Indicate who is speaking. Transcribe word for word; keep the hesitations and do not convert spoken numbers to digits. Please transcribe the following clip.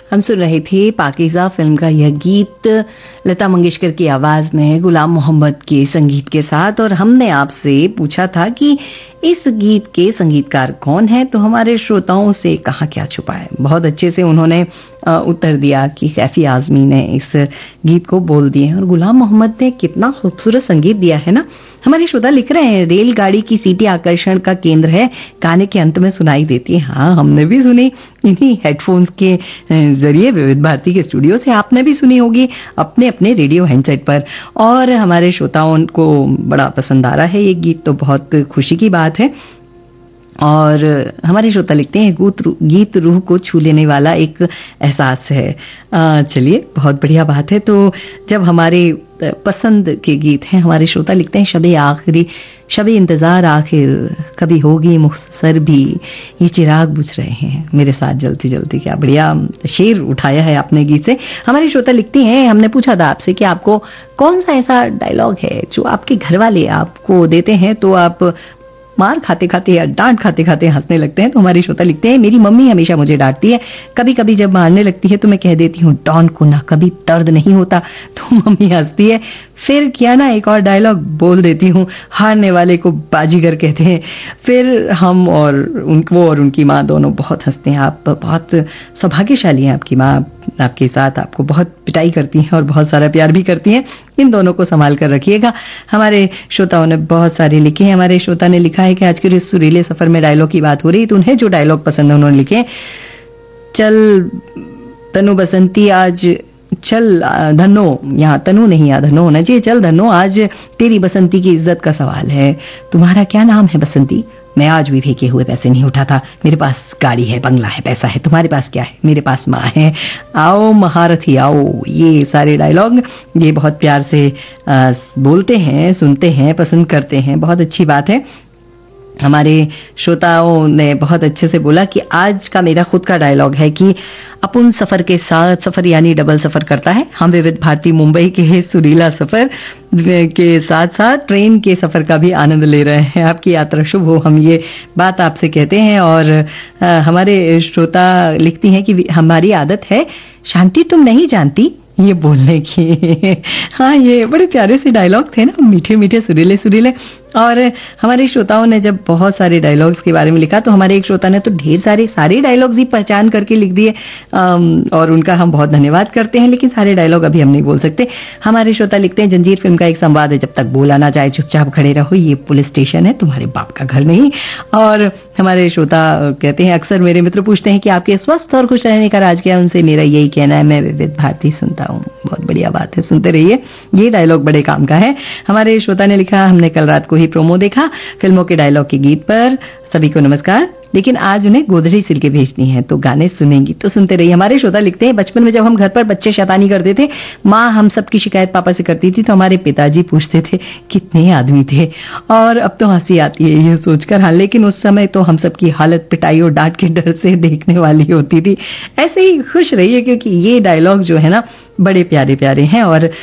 Speaker 1: हम सुन रहे थे पाकीज़ा फिल्म का यह गीत लता मंगेशकर की आवाज में गुलाम मोहम्मद के संगीत के साथ। और हमने आपसे पूछा था कि इस गीत के संगीतकार कौन है, तो हमारे श्रोताओं से कहाँ क्या छुपा है। बहुत अच्छे से उन्होंने उत्तर दिया कि कैफी आजमी ने इस गीत को बोल दिए और गुलाम मोहम्मद ने कितना खूबसूरत संगीत दिया है ना। हमारे श्रोता लिख रहे हैं रेलगाड़ी की सीटी आकर्षण का केंद्र है, गाने के अंत में सुनाई देती है। हाँ, हमने भी सुनी इन्हीं हेडफोन्स के जरिए विविध भारती के स्टूडियो से। आपने भी सुनी होगी अपने अपने रेडियो हैंडसेट पर। और हमारे श्रोताओं को बड़ा पसंद आ रहा है ये गीत, तो बहुत खुशी की बात है। और हमारे श्रोता लिखते हैं गीत रूह को छू लेने वाला एक एहसास है। चलिए, बहुत बढ़िया बात है। तो जब हमारे पसंद के गीत हैं, हमारे श्रोता लिखते हैं शबे आखिरी शबे इंतजार आखिर कभी होगी मुख्तसर भी ये चिराग बुझ रहे हैं मेरे साथ जलती जलती। क्या बढ़िया शेर उठाया है आपने गीत से। हमारी श्रोता लिखती हैं, हमने पूछा था आपसे कि आपको कौन सा ऐसा डायलॉग है जो आपके घर वाले आपको देते हैं तो आप मार खाते खाते या डांट खाते खाते हंसने लगते हैं। तो हमारी श्रोता लिखते हैं, मेरी मम्मी हमेशा मुझे डांटती है, कभी कभी जब मारने लगती है तो मैं कह देती हूँ डॉन को ना कभी दर्द नहीं होता, तो मम्मी हंसती है। फिर क्या ना एक और डायलॉग बोल देती हूँ, हारने वाले को बाजीगर कहते हैं। फिर हम और उन, वो और उनकी माँ दोनों बहुत हंसते हैं। आप बहुत सौभाग्यशाली हैं, आपकी माँ आपके साथ आपको बहुत पिटाई करती हैं और बहुत सारा प्यार भी करती हैं। इन दोनों को संभाल कर रखिएगा। हमारे श्रोताओं ने बहुत सारे लिखे हैं। हमारे श्रोता ने लिखा है कि आज के इस सुरीले सफर में डायलॉग की बात हो रही है, तो उन्हें जो डायलॉग पसंद है उन्होंने लिखे, चल तनु बसंती आज चल धनो, यहाँ तनु नहीं आ धनो होना चाहिए, चल धनो आज तेरी बसंती की इज्जत का सवाल है। तुम्हारा क्या नाम है बसंती? मैं आज भी फेंके हुए पैसे नहीं उठाता। मेरे पास गाड़ी है, बंगला है, पैसा है। तुम्हारे पास क्या है? मेरे पास माँ है। आओ महारथी आओ। ये सारे डायलॉग ये बहुत प्यार से आ, बोलते हैं, सुनते हैं, पसंद करते हैं। बहुत अच्छी बात है। हमारे श्रोताओं ने बहुत अच्छे से बोला कि आज का मेरा खुद का डायलॉग है कि अपन सफर के साथ सफर यानी डबल सफर करता है। हम विविध भारती मुंबई के सुरीला सफर के साथ साथ ट्रेन के सफर का भी आनंद ले रहे हैं। आपकी यात्रा शुभ हो, हम ये बात आपसे कहते हैं। और आ, हमारे श्रोता लिखती हैं कि हमारी आदत है शांति तुम नहीं जानती ये बोलने की। हाँ, ये बड़े प्यारे से डायलॉग थे ना, मीठे मीठे सुरीले सुरीले। और हमारे श्रोताओं ने जब बहुत सारे डायलॉग्स के बारे में लिखा, तो हमारे एक श्रोता ने तो ढेर सारे सारे डायलॉग्स ही पहचान करके लिख दिए और उनका हम बहुत धन्यवाद करते हैं। लेकिन सारे डायलॉग अभी हम नहीं बोल सकते। हमारे श्रोता लिखते हैं, जंजीर फिल्म का एक संवाद है, जब तक बोला ना जाए चुपचाप खड़े रहो, ये पुलिस स्टेशन है, तुम्हारे बाप का घर नहीं। और हमारे श्रोता कहते हैं, अक्सर मेरे मित्र पूछते हैं कि आपके स्वस्थ और खुश रहने का राज क्या है। उनसे मेरा यही कहना है, मैं विविध भारती सुनता हूँ। बहुत बढ़िया बात है, सुनते रहिए, ये डायलॉग बड़े काम का है। हमारे श्रोता ने लिखा, हमने कल रात को ही प्रोमो देखा फिल्मों के डायलॉग के गीत पर। सभी को नमस्कार, लेकिन आज उन्हें गोदड़ी सिल के भेजनी है, तो गाने सुनेंगी तो सुनते रहिए। हमारे श्रोता लिखते हैं, बचपन में जब हम घर पर बच्चे शैतानी करते थे, माँ हम सबकी शिकायत पापा से करती थी, तो हमारे पिताजी पूछते थे कितने आदमी थे। और अब तो हंसी आती है ये सोचकर। हाँ, लेकिन उस समय तो हम सबकी हालत पिटाई और डांट के डर से देखने वाली होती थी। ऐसे ही खुश रहिए, क्योंकि ये डायलॉग जो है ना बड़े प्यारे प्यारे हैं। और